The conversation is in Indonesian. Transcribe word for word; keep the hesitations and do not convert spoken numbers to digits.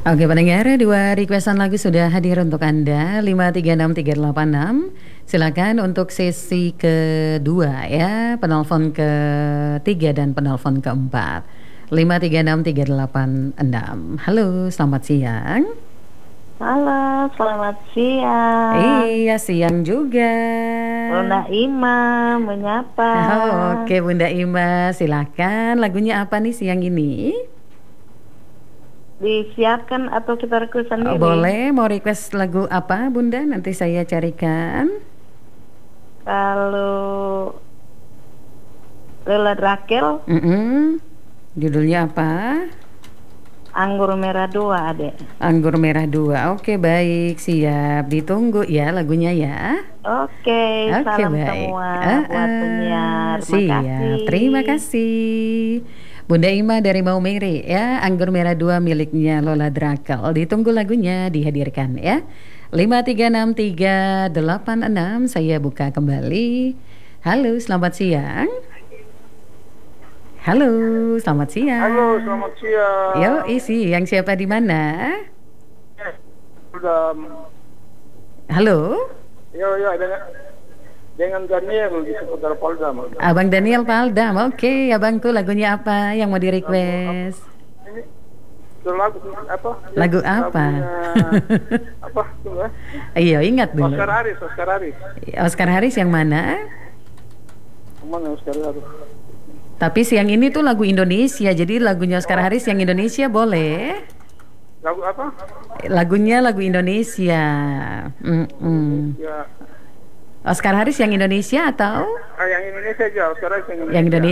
Oke pendengar, dua requestan lagu sudah hadir untuk Anda. Lima tiga enam tiga delapan enam. Silakan untuk sesi kedua ya, penelpon ketiga dan penelpon keempat. Lima tiga enam tiga delapan enam. Halo, selamat siang. Halo, selamat siang. Iya, siang juga. Bunda Ima menyapa. Oh, oke Bunda Ima, silakan. Lagunya apa nih siang ini? Disiapkan atau kita request sendiri? Oh, boleh, mau request lagu apa Bunda? Nanti saya carikan. Kalau Lela Drakel, Mm-mm. Judulnya apa? Anggur Merah Dua, Adek. Anggur Merah Dua. Oke, baik, siap. Ditunggu ya lagunya ya. Oke, Oke, salam baik. semua Uh-uh. buat penyiar. Terima Siap. kasih. Terima kasih. Bunda Ima dari Maumere ya. Anggur Merah Dua miliknya Lola Drakel. Ditunggu lagunya dihadirkan ya. Lima tiga enam tiga delapan enam. Saya buka kembali. Halo, selamat siang. Halo, selamat siang. Halo, selamat siang. Yo, isi yang siapa di mana? Sudah. Halo. Yo, yo, dengan dengan Daniel di seputar Polda. Abang Daniel Paldam. Oke, abangku lagunya apa yang mau di request? Ini itu lagu apa? Lagu apa? Lagunya, apa? Tunggu ya. Iya, ingat dulu. Oscar Haris, Oscar Haris. Oscar Haris yang mana? Mana Oscar Haris? Tapi siang ini tuh lagu Indonesia, jadi lagunya Oscar Haris yang Indonesia boleh? Lagu apa? Lagunya lagu Indonesia. Mm-mm. Ya. Oscar Haris yang Indonesia atau? Ah, yang Indonesia aja, Oscar Haris yang Indonesia. Yang Indonesia.